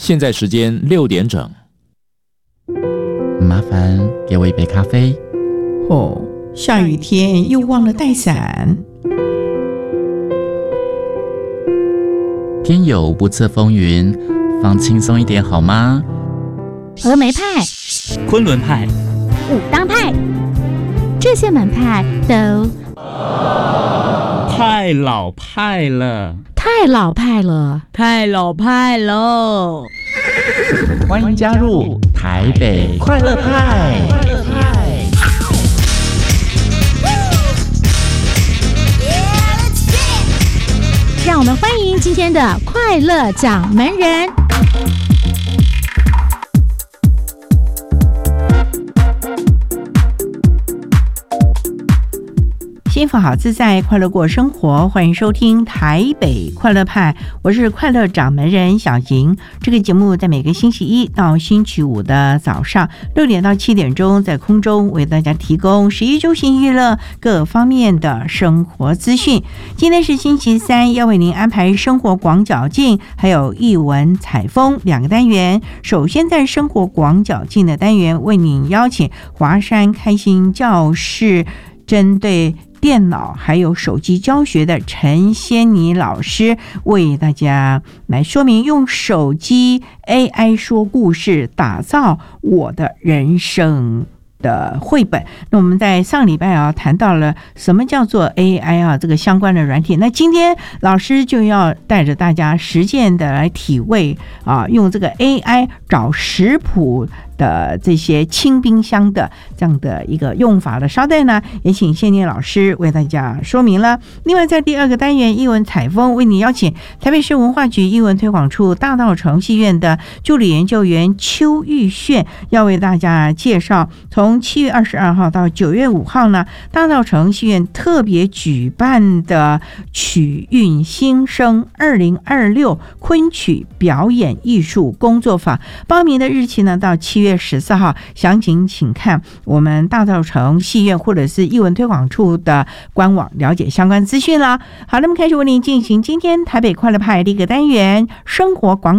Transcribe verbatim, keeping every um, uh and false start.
现在时间六点整。 麻烦给我一杯咖啡。 哦，下雨天又忘了带伞。 天有不测风云，放轻松一点好吗？ 峨眉派、 昆仑派、 武当派，这些门派都太老派了， 太老派了， 太老派了。 欢迎加入台北快乐派。 让我们欢迎今天的快乐掌门人。 幸福好自在，快乐过生活。欢迎收听台北快乐派，我是快乐掌门人小莹。这个节目在每个星期一到星期五的早上六点到七点钟，在空中为大家提供十一周新娱乐各方面的生活资讯。今天是星期三，要为您安排生活广角镜还有艺文采风两个单元。首先在生活广角镜的单元，为您邀请华山开心教室针对电脑还有手机教学的陈仙妮老师，为大家来说明用手机 A I 说故事，打造我的人生的绘本。那我们在上礼拜啊谈到了什么叫做 A I 啊这个相关的软体，那今天老师就要带着大家实践的来体味啊，用这个 A I 找食谱的这些清冰箱的这样的一个用法的。稍待呢，也请仙妮老师为大家说明了。另外在第二个单元艺文采风，为你邀请台北市文化局艺文推广处大稻埕戏院的助理研究员邱玉炫，要为大家介绍从七月二十二号到九月五号呢，大稻埕戏院特别举办的曲韵新生二零二六昆曲表演艺术工作坊。报名的日期呢到七月十四号，详情请看我们大稻埕戏院或者是艺文推广处的官网了解相关资讯啦。好，那么开始为您进行今天台北快乐派的一个单元生活广